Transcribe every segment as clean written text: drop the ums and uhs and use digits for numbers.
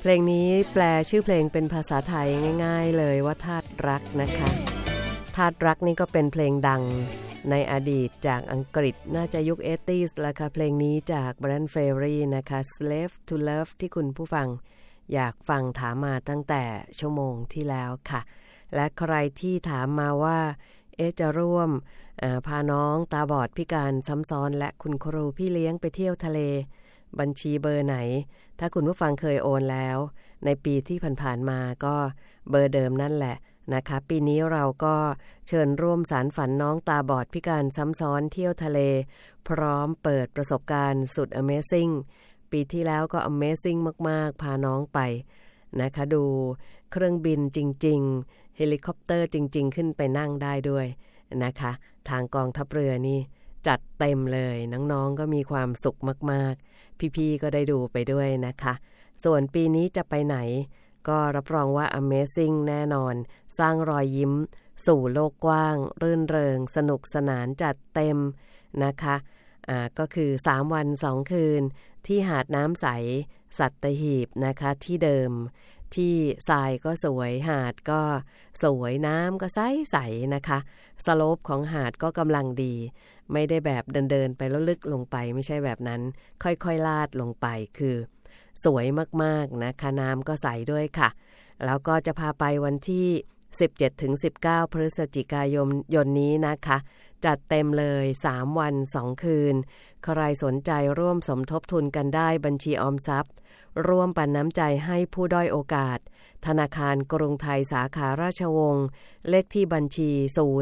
เพลงนี้แปลชื่อเพลงเป็นภาษาไทยง่ายๆเลยว่าทาสรักนะคะทาสรักนี่ก็เป็นเพลงดังในอดีตจากอังกฤษน่าจะยุค 80s แล้วค่ะเพลงนี้จาก Bryan Ferry นะคะ Slave to Love ที่คุณผู้ฟังอยากฟังถามมาตั้งแต่ชั่วโมงที่แล้วค่ะและใครที่ถามมาว่าจะร่วมพาน้องตาบอดพิการซ้ำซ้อนและคุณครูพี่เลี้ยงไปเที่ยวทะเลบัญชีเบอร์ไหนถ้าคุณผู้ฟังเคยโอนแล้วในปีที่ผ่านๆมาก็เบอร์เดิมนั่นแหละนะคะปีนี้เราก็เชิญร่วมสารฝันน้องตาบอดพิการซ้ำซ้อนเที่ยวทะเลพร้อมเปิดประสบการณ์สุด Amazing ปีที่แล้วก็ Amazing มากๆพาน้องไปนะคะดูเครื่องบินจริงๆเฮลิคอปเตอร์จริงๆขึ้นไปนั่งได้ด้วยนะคะทางกองทัพเรือนี่จัดเต็มเลยน้องๆก็มีความสุขมากๆพี่ๆก็ได้ดูไปด้วยนะคะส่วนปีนี้จะไปไหนก็รับรองว่า Amazing แน่นอนสร้างรอยยิ้มสู่โลกกว้างรื่นเริงสนุกสนานจัดเต็มนะคะก็คือ3วัน2คืนที่หาดน้ำใสสัตหีบนะคะที่เดิมที่ทรายก็สวยหาดก็สวยน้ำก็ใสๆนะคะสโลปของหาดก็กำลังดีไม่ได้แบบเดินไปแล้วลึกลงไปไม่ใช่แบบนั้นค่อยๆลาดลงไปคือสวยมากๆนะคะน้ำก็ใสด้วยค่ะแล้วก็จะพาไปวันที่ 17-19 พฤศจิกายนนี้นะคะจัดเต็มเลย3วัน2คืนใครสนใจร่วมสมทบทุนกันได้บัญชีออมทรัพย์ร่วมปันน้ำใจให้ผู้ด้อยโอกาสธนาคารกรุงไทยสาขาราชวงศ์เลขที่บัญชี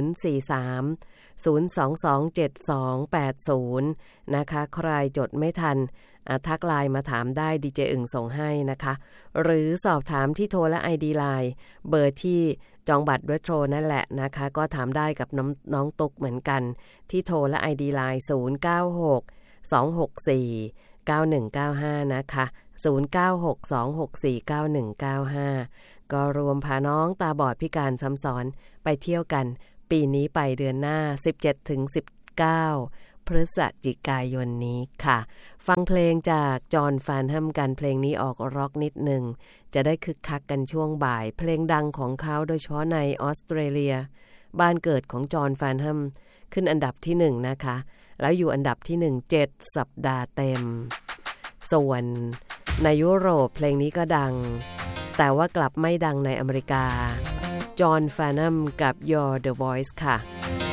043-022-7280นะคะใครจดไม่ทันทักไลน์มาถามได้ดีเจอึ่งส่งให้นะคะหรือสอบถามที่โทรและ ID ไลน์เบอร์ที่จองบัตรเรโทรนั่นแหละนะคะก็ถามได้กับน้องตุกเหมือนกันที่โทรและ ID ไลน์096-264-9195นะคะ096-264-9195ก็รวมพาน้องตาบอดพิการซ้ำซ้อนไปเที่ยวกันปีนี้ไปเดือนหน้า 17-19 พฤศจิกายนนี้ค่ะฟังเพลงจากจอห์นแฟนฮัมกันเพลงนี้ออกร็อกนิดหนึ่งจะได้คึกคักกันช่วงบ่ายเพลงดังของเขาโดยเฉพาะในออสเตรเลียบ้านเกิดของจอห์นแฟนฮัมขึ้นอันดับที่1นะคะแล้วอยู่อันดับที่1 7สัปดาห์เต็มส่วนในยุโรปเพลงนี้ก็ดังแต่ว่ากลับไม่ดังในอเมริกาจอห์นแฟนฮัมกับ You're the Voice ค่ะ